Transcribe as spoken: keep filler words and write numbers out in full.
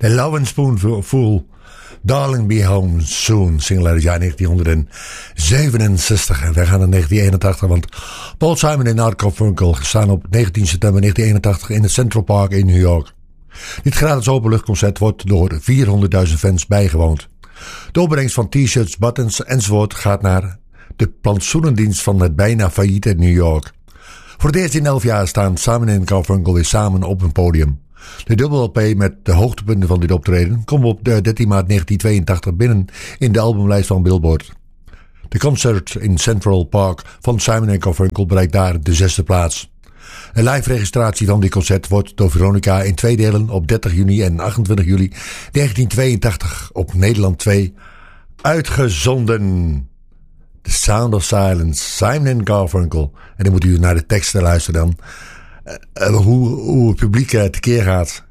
The Lovin' Spoonful, Darling Be Home Soon, single uit het jaar negentien zevenenzestig. En wij gaan naar negentien eenentachtig, want Paul Simon en Art Garfunkel staan op negentien september negentien eenentachtig in het Central Park in New York. Dit gratis openluchtconcert wordt door vierhonderdduizend fans bijgewoond. De opbrengst van t-shirts, buttons enzovoort gaat naar de plantsoenendienst van het bijna failliete New York. Voor het eerst in elf jaar staan Simon en Garfunkel weer samen op een podium. De dubbel L P met de hoogtepunten van dit optreden komt op dertien maart negentien tweeëntachtig binnen in de albumlijst van Billboard. De concert in Central Park van Simon en Garfunkel bereikt daar de zesde plaats. Een live registratie van dit concert wordt door Veronica in twee delen op dertig juni en achtentwintig juli negentien tweeëntachtig op Nederland twee uitgezonden. The Sound of Silence, Simon en Garfunkel. En dan moet u naar de teksten luisteren dan. Uh, uh, hoe, hoe het publiek uh, tekeer gaat.